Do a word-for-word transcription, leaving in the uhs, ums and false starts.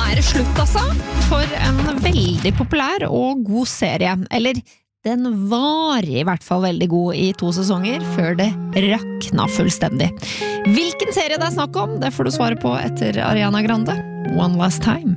er det slutt altså, for en veldig populær og god serie. Eller, den var i hvert fall veldig god i to sesonger, før det rakna fullstendig. Hvilken serie det er snakk om, det får du svare på etter Ariana Grande. One Last Time.